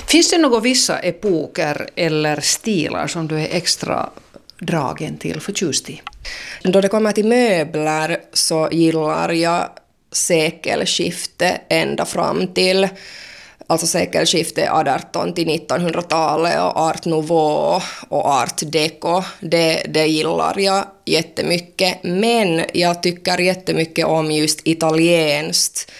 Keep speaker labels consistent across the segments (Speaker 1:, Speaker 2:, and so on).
Speaker 1: Finns det några vissa epoker eller stilar som du är extra dragen till, förtjust i?
Speaker 2: Då det kommer till möbler så gillar jag sekelskifte ända fram till, alltså sekelskifte 18 till 1900-talet och art nouveau och art deco. Det gillar jag jättemycket, men jag tycker jättemycket om just italienskt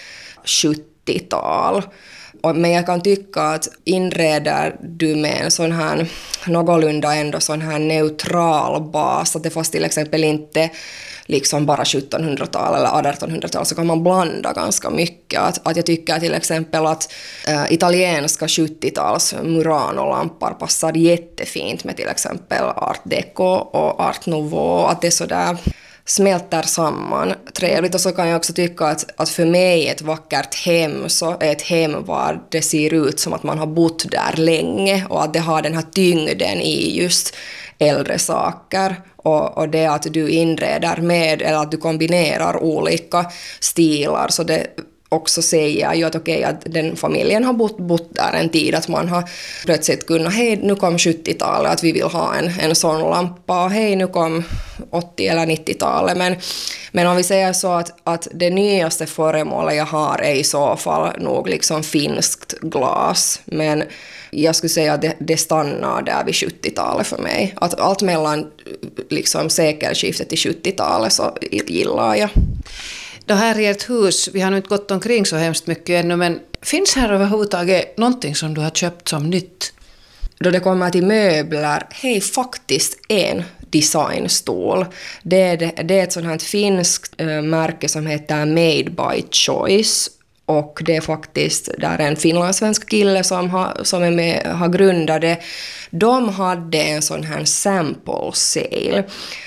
Speaker 2: 70-tal. Men jag kan tycka att inreder du med en sån här någorlunda ändå sån här neutral bas, att det fast till exempel inte liksom bara 1700-tal eller 1800-tal, så kan man blanda ganska mycket. Att jag tycker till exempel att italienska 70-tals Murano-lampor passar jättefint med till exempel art deco och art nouveau, att det sådär smälter samman trevligt. Och så kan jag också tycka att för mig ett vackert hem så är ett hem var det ser ut som att man har bott där länge och att det har den här tyngden i just äldre saker. Och det att du inreder med eller att du kombinerar olika stilar, så det också säger ju att okej, att den familjen har bott där en tid, att man har plötsligt kunnat, hej nu kom 70-talet, att vi vill ha en sån lampa, och hej nu kom 80- eller 90-talet, men om vi säger så att det nyaste föremålet jag har är i så fall nog liksom finskt glas, men jag skulle säga att det stannar där vid 70-talet för mig. Att allt mellan liksom sekelskiftet till 70-talet så gillar jag.
Speaker 1: Det här är ett hus, vi har nu inte gått omkring så hemskt mycket ännu, men finns här överhuvudtaget någonting som du har köpt som nytt?
Speaker 2: Då det kommer till möbler, hej, faktiskt en designstol. Det är ett sånt här finskt märke som heter Made by Choice. Och det är faktiskt där en finlandssvensk kille som är med, har grundat det. De hade en sån här sample sale.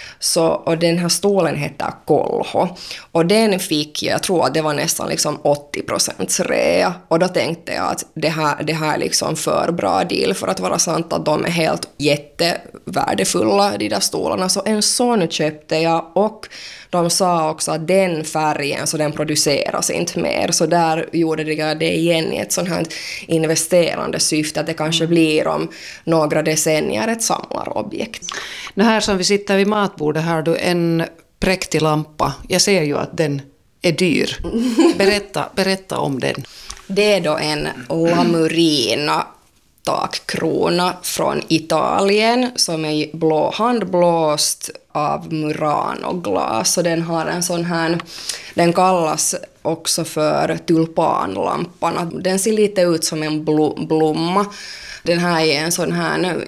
Speaker 2: Och den här stolen heter Kolho. Och den fick, jag tror att det var nästan liksom 80% rea. Och då tänkte jag att det här är liksom för bra deal för att vara sant, att de är helt jättevärdefulla, de där stolarna. Så en sån köpte jag, och de sa också att den färgen, så den produceras inte mer. Så där gjorde det igen i ett sånt här investerande syfte, att det kanske blir om några decennier ett samlarobjekt.
Speaker 1: Det här som vi sitter vid matbordet har du en präktig lampa. Jag ser ju att den är dyr. Berätta om den.
Speaker 2: Det är då en Lamurina takkrona från Italien som är handblåst av Murano-glas, och den har en sån här, den kallas också för tulpanlampan. Den ser lite ut som en blomma. Den här är en sån här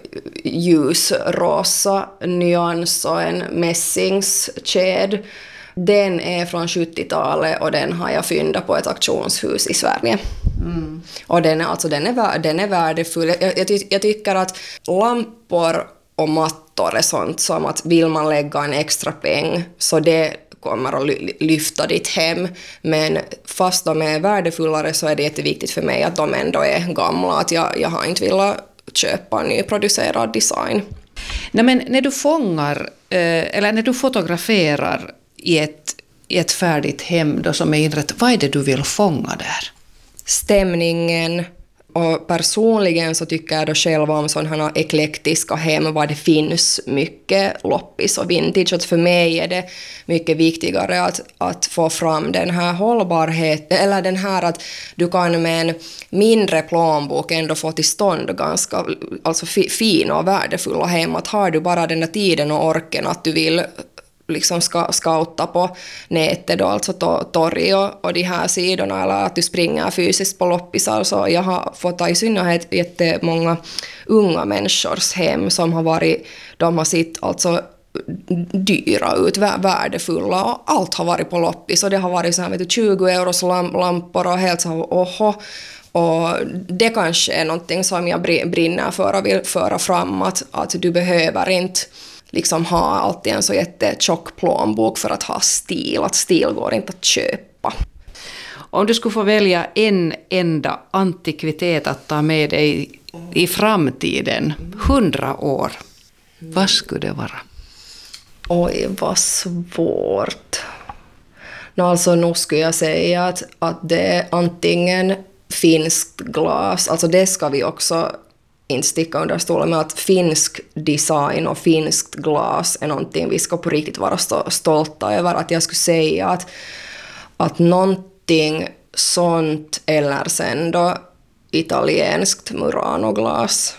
Speaker 2: ljusrosa nyans och en mässingskedja. Den är från 70-talet och den har jag fyndat på ett auktionshus i Sverige. Mm. Och den är värdefull. Jag tycker att lampor och mattor är sånt som att vill man lägga en extra peng så det kommer att lyfta ditt hem. Men fast de är värdefullare så är det jätteviktigt för mig att de ändå är gamla. Att jag har inte velat köpa nyproducerad design.
Speaker 1: Nej, men när du fångar eller när du fotograferar i ett färdigt hem då som är inrett, vad är det du vill fånga där?
Speaker 2: Stämningen, och personligen så tycker jag då själv om sådana eklektiska hem var det finns mycket loppis och vintage. Att för mig är det mycket viktigare att få fram den här hållbarheten, eller den här att du kan med en mindre plånbok ändå få till stånd ganska alltså fina och värdefulla hem. Att har du bara den där tiden och orken att du vill liksom scouta på nätet då, alltså torg och de här sidorna, eller att du springer fysiskt på loppisar, så jag har fått ta i synnerhet jättemånga unga människors hem som har varit, de har sitt alltså dyra ut, värdefulla, och allt har varit på loppis, och det har varit så här, 20 euros lampor och helt så oho. Och det kanske är någonting som jag brinner för och vill föra fram, att du behöver inte liksom ha alltid en så jättetjock plånbok för att ha stil. Att stil går inte att köpa.
Speaker 1: Om du skulle få välja en enda antikvitet att ta med dig i framtiden, 100 år, vad skulle det vara?
Speaker 2: Oj, vad svårt. Alltså, nu skulle jag säga att det är antingen finskt glas. Alltså det ska vi också inte sticka under stolen med, att finsk design och finskt glas är någonting vi ska på riktigt vara stolta över. Att jag skulle säga att någonting sånt, eller sen då italienskt Murano-glas.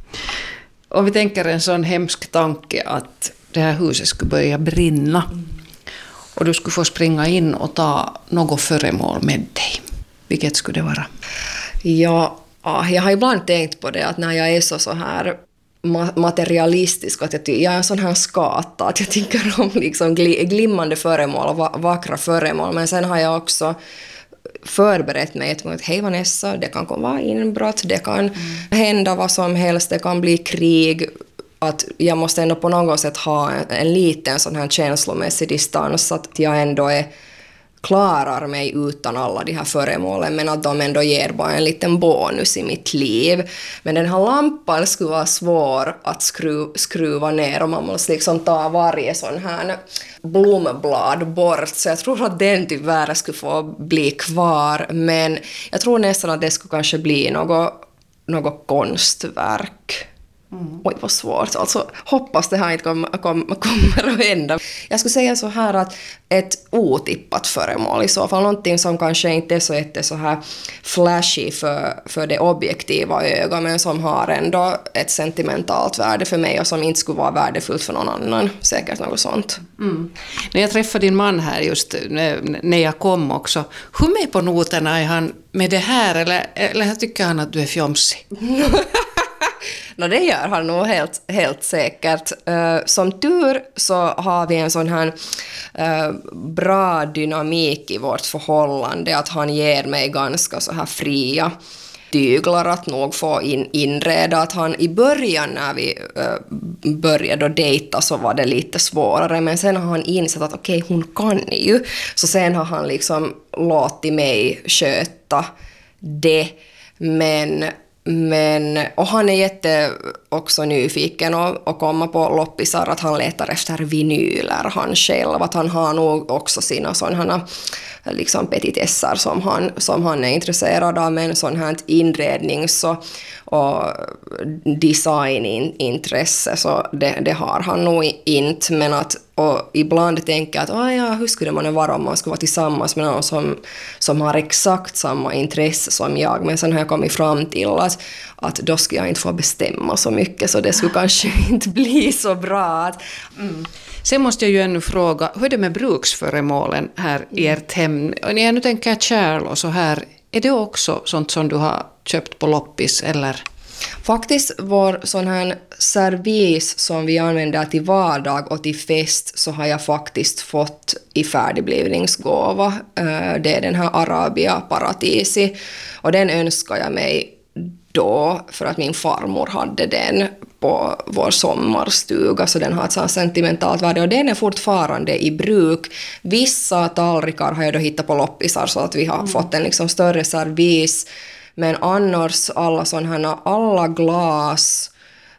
Speaker 1: Om vi tänker en sån hemsk tanke att det här huset skulle börja brinna och du skulle få springa in och ta något föremål med dig. Vilket skulle det vara?
Speaker 2: Ja, jag har ibland tänkt på det, att när jag är så här materialistisk, att jag är en sån här skata, att jag tycker om liksom glimmande föremål och vackra föremål. Men sen har jag också förberett mig att hej Vanessa, det kan komma inbrott, det kan hända vad som helst, det kan bli krig. Att jag måste ändå på något sätt ha en liten sån här känslomässig distans, att jag ändå klarar mig utan alla de här föremålen, men att de ändå ger bara en liten bonus i mitt liv. Men den här lampan skulle vara svår att skruva ner, och man måste liksom ta varje sån här blomblad bort, så jag tror att den tyvärr skulle få bli kvar, men jag tror nästan att det skulle kanske bli något konstverk. Oj, vad svårt. Alltså, hoppas det här inte kommer att hända. Jag skulle säga så här att ett otippat föremål i så fall. Någonting som kanske inte är så här flashy för det objektiva ögat, men som har ändå ett sentimentalt värde för mig och som inte skulle vara värdefullt för någon annan. Säkert något sånt.
Speaker 1: När jag träffade din man här just när jag kom också, hur med på noterna är han med det här, eller tycker han att du är fjomsig?
Speaker 2: Det gör han nog helt säkert. Som tur så har vi en sån här bra dynamik i vårt förhållande, att han ger mig ganska så här fria tyglar att nog få inreda. Att han i början när vi började dejta så var det lite svårare, men sen har han insett att okej, hon kan ju. Så sen har han liksom låtit mig sköta det, och han är också nyfiken och komma på loppisar, att han letar efter vinyler han själv, att han har nog också sina sådana liksom petitesser som han är intresserad av, men sån här inrednings- och designintresse, så det har han nog inte, men och ibland tänker jag att hur skulle man vara om man skulle vara tillsammans med någon som har exakt samma intresse som jag, men sen har jag kommit fram till att då skulle jag inte få bestämma så mycket, så det skulle kanske inte bli så bra.
Speaker 1: Sen måste jag ju ännu fråga, hur är det med bruksföremålen här i ert hem? Och när jag nu tänker kärl och så här, är det också sånt som du har köpt på loppis, eller?
Speaker 2: Faktiskt vår sån här servis som vi använder till vardag och till fest, så har jag faktiskt fått i färdigblivningsgåva. Det är den här Arabia Paradisi, och den önskar jag mig då för att min farmor hade den på vår sommarstuga, så den har ett sånt sentimentalt värde, och den är fortfarande i bruk. Vissa tallrikar har jag då hittat på loppisar, så att vi har fått en liksom större servis, men annars alla glas,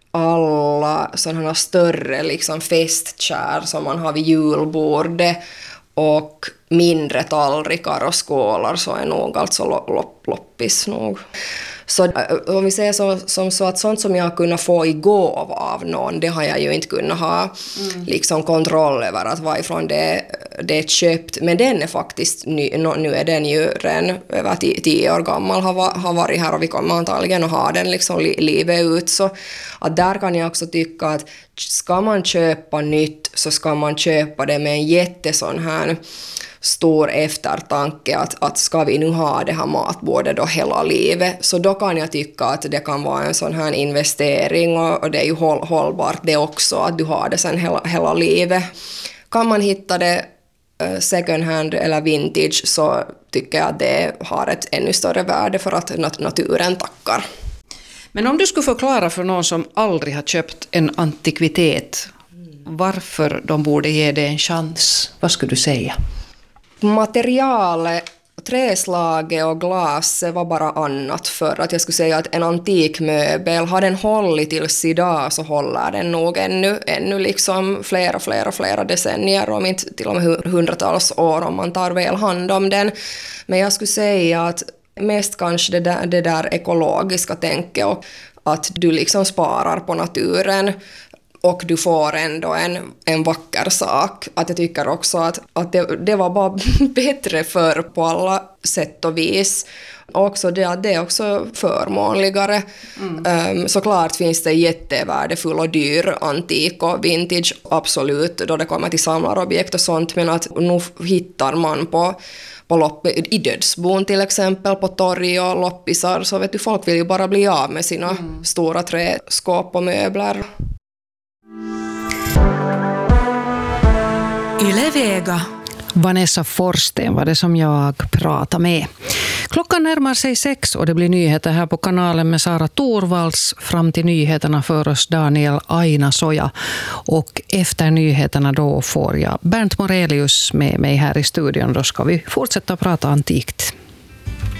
Speaker 2: alla sådana större liksom festkär som man har vid julbordet och mindre tallrikar och skålar, så är nog alltså loppis nog. Så om vi säger så att sånt som jag har kunnat få i gåva av någon, det har jag ju inte kunnat ha liksom kontroll över att varifrån det är köpt. Men den är faktiskt, nu är den ju redan över 10 år gammal, har varit här, och vi kommer antagligen att ha den liksom livet ut. Så att där kan jag också tycka att ska man köpa nytt, så ska man köpa det med en jättesån här stor eftertanke, att ska vi nu ha det här matbordet då hela livet, så då kan jag tycka att det kan vara en sån här investering, och det är ju hållbart det också, att du har det sen hela livet. Kan man hitta det second hand eller vintage, så tycker jag att det har ett ännu större värde, för att naturen tackar.
Speaker 1: Men om du skulle förklara för någon som aldrig har köpt en antikvitet varför de borde ge det en chans, vad skulle du säga?
Speaker 2: Materialet, träslaget och glas var bara annat för att jag skulle säga att en antik möbel, har den hållit tills idag, så håller den nog ännu liksom flera decennier, om inte till och med hundratals år, om man tar väl hand om den. Men jag skulle säga Mest kanske det där ekologiska tänket och att du liksom sparar på naturen och du får ändå en vacker sak. Att jag tycker också att det var bara bättre för på alla sätt och vis. Och också det är också förmånligare. Såklart finns det jättevärdefull och dyr antik och vintage, absolut, då det kommer till samlarobjekt och sånt, men att nu hittar man på i Dödsbon till exempel, på torg och loppisar, så vet du, folk vill ju bara bli av med sina stora träskåp och möbler.
Speaker 3: Yle Vega.
Speaker 1: Vanessa Forsten var det som jag pratade med. Klockan närmar sig 6 och det blir nyheter här på kanalen med Sara Torvalds. Fram till nyheterna för oss Daniel Ainasoja. Och efter nyheterna då får jag Bernt Morelius med mig här i studion. Då ska vi fortsätta prata antikt.